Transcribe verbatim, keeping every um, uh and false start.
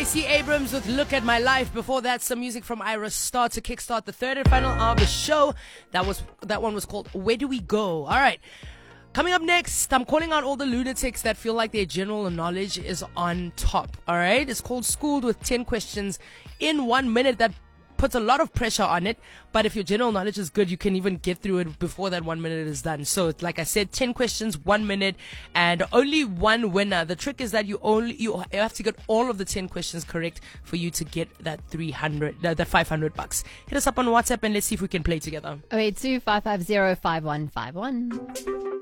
Stacey Abrams with Look at My Life. Before that, some music from Ira Star to kickstart the third and final hour of the show. That was that one was called Where Do We Go? All right. Coming up next, I'm calling out all the lunatics that feel like their general knowledge is on top. All right. It's called Schooled with ten questions in one minute. That puts a lot of pressure on it, but if your general knowledge is good, you can even get through it before that one minute is done. So like I said, ten questions, one minute, and only one winner. The trick is that you only you have to get all of the ten questions correct for you to get that three hundred, uh, that five hundred bucks. Hit us up on WhatsApp and let's see if we can play together. oh eight two, five five zero, five one five one.